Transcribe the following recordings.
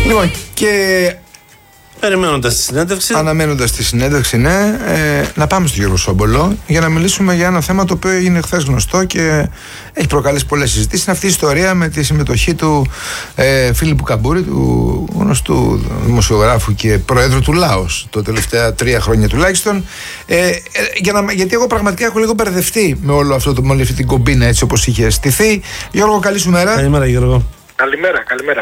Λοιπόν, και περιμένοντας τη συνέντευξη. Αναμένοντας τη συνέντευξη, ναι. Να πάμε στο Γιώργο Σόμπολο για να μιλήσουμε για ένα θέμα το οποίο έγινε χθες γνωστό και έχει προκαλέσει πολλές συζητήσεις. Είναι αυτή η ιστορία με τη συμμετοχή του Φίλιππου Καμπούρη, του γνωστού δημοσιογράφου και προέδρου του ΛΑΟΣ, τα τελευταία 3 χρόνια τουλάχιστον. Γιατί εγώ πραγματικά έχω λίγο μπερδευτεί με όλο αυτό με όλη αυτή την κομπίνα, έτσι όπως είχε στηθεί. Γιώργο, καλή σου μέρα. Καλημέρα, Γιώργο. Καλημέρα.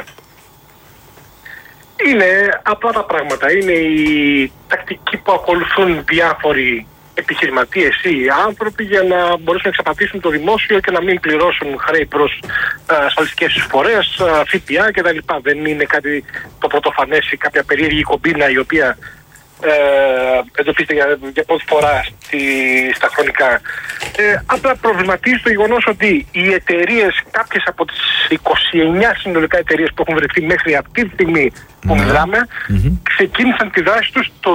Είναι απλά τα πράγματα. Είναι η τακτική που ακολουθούν διάφοροι επιχειρηματίες ή άνθρωποι για να μπορέσουν να εξαπατήσουν το δημόσιο και να μην πληρώσουν χρέη προς ασφαλιστικές εισφορές, ΦΠΑ κτλ. Δεν είναι κάτι το πρωτοφανές ή κάποια περίεργη κομπίνα η οποία εντοπίζεται για πρώτη φορά στα χρονικά. Απλά προβληματίζει το γεγονός ότι οι εταιρείες, κάποιες από τις 29 συνολικά εταιρείες που έχουν βρεθεί μέχρι αυτή τη στιγμή που μιλάμε, ξεκίνησαν τη δράση τους το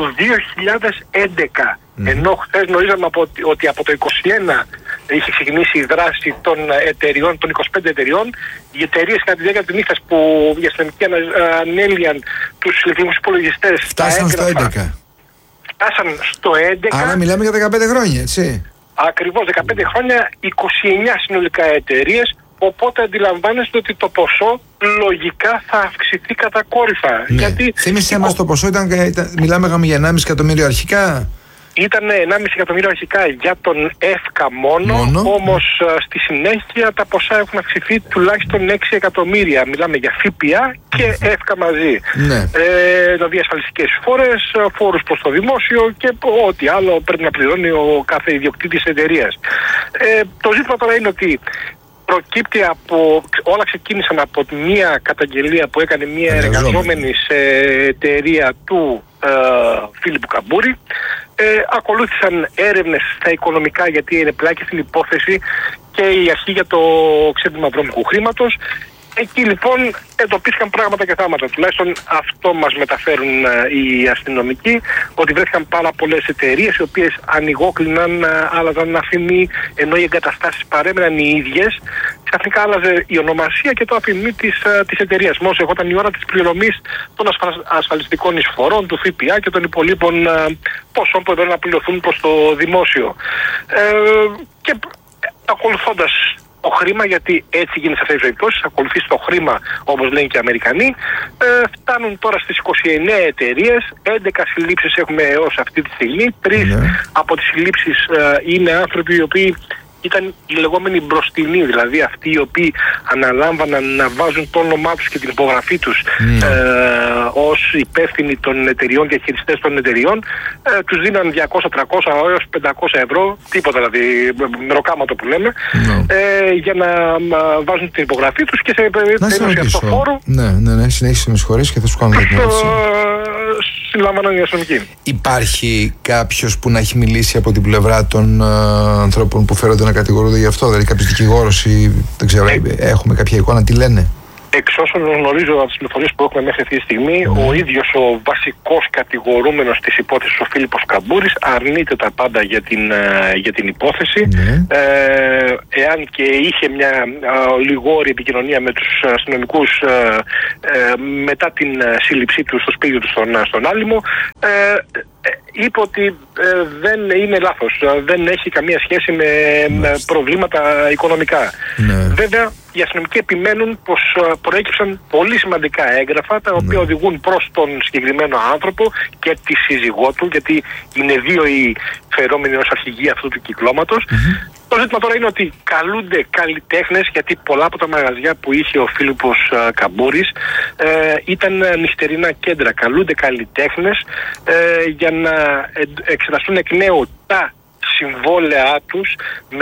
2011. Ενώ χθες γνωρίζαμε ότι από το 2021 είχε ξεκινήσει η δράση των εταιριών, των 25 εταιριών. Οι εταιρείες κατά τη διάρκεια της νύχτας που οι αστυνομικοί ανέλυαν τους ηλεκτρονικούς υπολογιστές. Φτάσαν στο 11. Φτάσαν στο 11. Άρα μιλάμε για 15 χρόνια, έτσι. Ακριβώς, 15 χρόνια, 29 συνολικά εταιρείες. Οπότε αντιλαμβάνεστε ότι το ποσό λογικά θα αυξηθεί κατακόρυφα. Ναι. Θύμισε μας το ποσό, μιλάμε για 1,5 εκατομμύριο αρχικά. Ήταν 1,5 εκατομμύριο αρχικά για τον ΕΦΚΑ μόνο. Όμως στη συνέχεια τα ποσά έχουν αυξηθεί τουλάχιστον 6 εκατομμύρια. Μιλάμε για ΦΠΑ και ΕΦΚΑ μαζί. Ναι. Δηλαδή ασφαλιστικές εισφορές, φόρους προς το δημόσιο και ό,τι άλλο πρέπει να πληρώνει ο κάθε ιδιοκτήτης εταιρείας. Το ζήτημα τώρα είναι ότι προκύπτει όλα ξεκίνησαν από μια καταγγελία που έκανε μια εργαζόμενη σε εταιρεία του Φίλιππου Καμπούρη. Ακολούθησαν έρευνες στα οικονομικά γιατί είναι πλάκη στην υπόθεση και η αρχή για το ξέπλυμα βρώμικου χρήματος. Εκεί λοιπόν εντοπίστηκαν πράγματα και θάματα. Τουλάχιστον αυτό μας μεταφέρουν οι αστυνομικοί, ότι βρέθηκαν πάρα πολλές εταιρείες οι οποίες ανοιγόκλειναν, άλλαζαν αφημί, ενώ οι εγκαταστάσεις παρέμεναν οι ίδιες. Ξαφνικά άλλαζε η ονομασία και το αφημί της εταιρείας. Μόλις ερχόταν η ώρα της πληρωμής των ασφαλιστικών εισφορών, του ΦΠΑ και των υπολείπων ποσών που έπρεπε να πληρωθούν προς το δημόσιο. Και ακολουθώντας το χρήμα, γιατί έτσι γίνεται σε αυτές τις περιπτώσεις, ακολουθήσει το χρήμα όπως λένε και οι Αμερικανοί, φτάνουν τώρα στις 29 εταιρείες, 11 συλλήψεις έχουμε έως αυτή τη στιγμή, 3 από τις συλλήψεις είναι άνθρωποι οι οποίοι ήταν οι λεγόμενοι μπροστινοί, δηλαδή αυτοί οι οποίοι αναλάμβαναν να βάζουν το όνομά τους και την υπογραφή τους ως υπεύθυνοι των εταιριών και χειριστές των εταιριών. Τους δίναν 200, 300 έως 500 ευρώ, τίποτα δηλαδή, μεροκάματο που λέμε, για να βάζουν την υπογραφή τους και σε περίπτωση αυτοφόρου. Ναι, συνέχισε με συγχωρείς και θα σου κάνω την ερώτηση. Συλλαμβάναν οι αστυνομικοί. Υπάρχει κάποιος που να έχει μιλήσει από την πλευρά των ανθρώπων που φέρονται να κατηγορούνται γι' αυτό, δηλαδή κάποιος δικηγόρος ή δεν ξέρω, έχουμε κάποια εικόνα, τι λένε? Εξ όσων γνωρίζω από τις πληροφορίες που έχουμε μέχρι αυτή τη στιγμή, ο ίδιος ο βασικός κατηγορούμενος της υπόθεσης, ο Φίλιππος Καμπούρης, αρνείται τα πάντα για την υπόθεση. Εάν και είχε μια λιγόρη επικοινωνία με τους αστυνομικούς μετά την σύλληψή του στο σπίτι του στον Άλυμο, είπε ότι δεν είναι λάθος, δεν έχει καμία σχέση με προβλήματα οικονομικά. Βέβαια, οι αστυνομικοί επιμένουν πως προέκυψαν πολύ σημαντικά έγγραφα τα οποία οδηγούν προς τον συγκεκριμένο άνθρωπο και τη σύζυγό του, γιατί είναι 2 οι φερόμενοι ως αρχηγοί αυτού του κυκλώματος. Το ζήτημα τώρα είναι ότι καλούνται καλλιτέχνες, γιατί πολλά από τα μαγαζιά που είχε ο Φίλιππος Καμπούρης ήταν νυχτερινά κέντρα. Καλούνται καλλιτέχνες για να εξεταστούν εκ νέου τα συμβόλαιά τους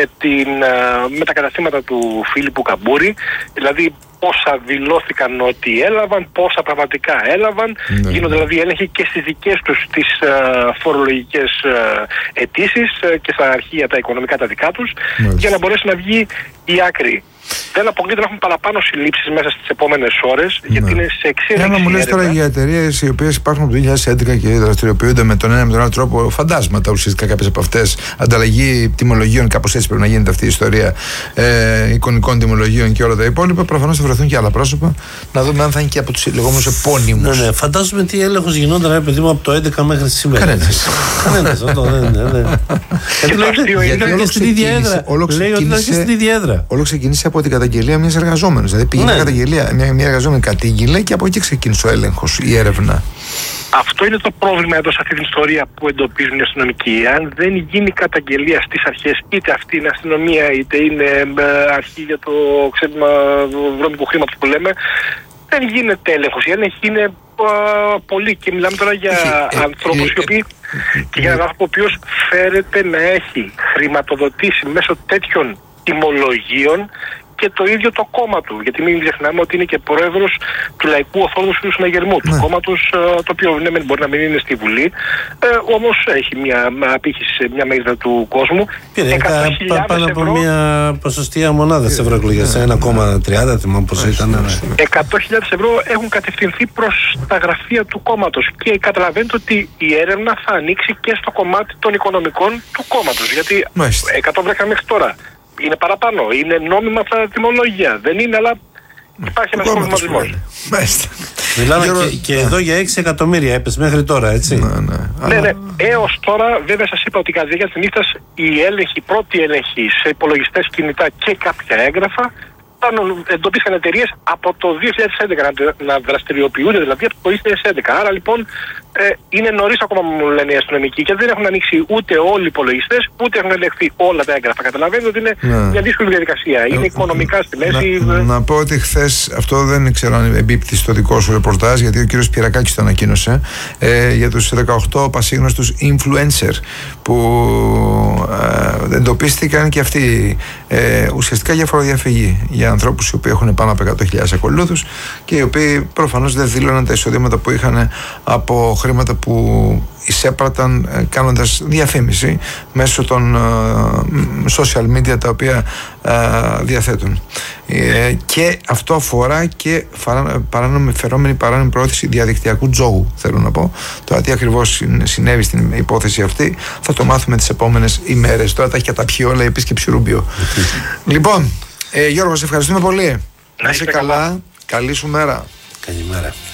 με τα καταστήματα του Φίλιππου Καμπούρη, δηλαδή πόσα δηλώθηκαν ότι έλαβαν, πόσα πραγματικά έλαβαν. Γίνονται δηλαδή έλεγχοι και στις δικές τους τις φορολογικές αιτήσεις και στα αρχεία τα οικονομικά τα δικά τους, για να μπορέσει να βγει η άκρη. Δεν αποκλείται να έχουν παραπάνω συλλήψεις μέσα στις επόμενες ώρες, γιατί είναι σε εξέλιξη. Να μου λες τώρα για εταιρείες οι οποίες υπάρχουν από το 2011 και δραστηριοποιούνται με τον ένα με τον άλλο τρόπο, φαντάσματα ουσιαστικά κάποιες από αυτές, ανταλλαγή τιμολογίων, κάπως έτσι πρέπει να γίνεται αυτή η ιστορία, εικονικών τιμολογίων και όλα τα υπόλοιπα. Προφανώς θα βρεθούν και άλλα πρόσωπα. Να δούμε αν θα είναι και από τους λεγόμενους επώνυμους. Ναι, φαντάζομαι τι έλεγχος γινόταν, ρε παιδί μου, από το 11 μέχρι σήμερα. Κανένας. Γιατί όλο στην ίδια έδρα. Όλο ξεκίνησε από την καταγγελία μιας εργαζόμενης. Δηλαδή πήγε μια εργαζόμενη κατήγγειλε και από εκεί ξεκίνησε ο έλεγχος, η έρευνα. Αυτό είναι το πρόβλημα εδώ σε αυτή την ιστορία που εντοπίζουν οι αστυνομικοί. Αν δεν γίνει καταγγελία στις αρχές, είτε αυτή είναι αστυνομία, είτε είναι αρχή για το ξέπλυμα βρώμικου χρήματος που λέμε, δεν γίνεται έλεγχος. Η έλεγχη είναι πολύ και μιλάμε τώρα για ανθρώπους οι οποίοι και για έναν άνθρωπο ο οποίος φέρεται να έχει χρηματοδοτήσει μέσω τέτοιων τιμολογίων και το ίδιο το κόμμα του. Γιατί μην ξεχνάμε ότι είναι και πρόεδρος του Λαϊκού Ορθόδοξου Συναγερμού, του κόμματος, το οποίο μπορεί να μην είναι στη Βουλή, όμως έχει μια απήχηση σε μια μέγιστα του κόσμου. Πήρε πάνω από μια ποσοστία μονάδα σε ευρωεκλογές, 1,30, θυμάμαι πώς ήταν. 100.000 ευρώ έχουν κατευθυνθεί προς τα γραφεία του κόμματος και καταλαβαίνετε ότι η έρευνα θα ανοίξει και στο κομμάτι των οικονομικών του κόμματος. Γιατί 100 βρέκαν μέχρι τώρα. Είναι παραπάνω, είναι νόμιμα αυτά τα τιμολόγια. Δεν είναι, αλλά υπάρχει ένας προβληματισμός. Μιλάμε και εδώ για 6 εκατομμύρια έπεσε μέχρι τώρα, έτσι. Ναι. Έως τώρα, βέβαια σας είπα ότι κατά τη διάρκεια της νύχτας η πρώτη έλεγχη σε υπολογιστές, κινητά και κάποια έγγραφα εντοπίστηκαν εταιρείες από το 2011 να δραστηριοποιούνται, δηλαδή από το 2011. Άρα λοιπόν είναι νωρίς ακόμα, μου λένε οι αστυνομικοί, και δεν έχουν ανοίξει ούτε όλοι οι υπολογιστές, ούτε έχουν ελεγχθεί όλα τα έγγραφα. Καταλαβαίνετε ότι είναι μια δύσκολη διαδικασία. Είναι οικονομικά στη μέση. Να πω ότι χθες, αυτό δεν ξέρω αν εμπίπτει στο δικό σου ρεπορτάζ, γιατί ο κύριος Πυρακάκης το ανακοίνωσε, για τους 18 πασίγνωστους influencer που εντοπίστηκαν και αυτοί ουσιαστικά για φοροδιαφυγή. Για ανθρώπους οι οποίοι έχουν πάνω από 100.000 ακολούθους και οι οποίοι προφανώς δεν δήλωναν τα εισοδήματα που είχαν από χρήματα που εισέπραταν κάνοντας διαφήμιση μέσω των social media τα οποία διαθέτουν. Και αυτό αφορά και φερόμενη παράνομη προώθηση διαδικτυακού τζόγου, θέλω να πω. Τώρα τι ακριβώς συνέβη στην υπόθεση αυτή θα το μάθουμε τις επόμενες ημέρες. Τώρα τα έχει καταπιεί όλα η επίσκεψη Ρούμπιο. Λοιπόν, Γιώργο, σε ευχαριστούμε πολύ. Να είσαι καλά. Καλή σου μέρα. Καλημέρα.